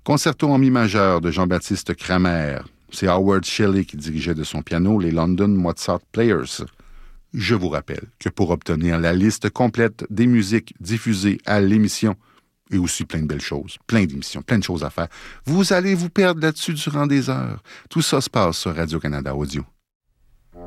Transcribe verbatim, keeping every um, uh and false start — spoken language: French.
Concerto en mi majeur de Jean-Baptiste Cramer. C'est Howard Shelley qui dirigeait de son piano les London Mozart Players. Je vous rappelle que pour obtenir la liste complète des musiques diffusées à l'émission, et aussi plein de belles choses, plein d'émissions, plein de choses à faire, vous allez vous perdre là-dessus durant des heures. Tout ça se passe sur Radio-Canada Audio.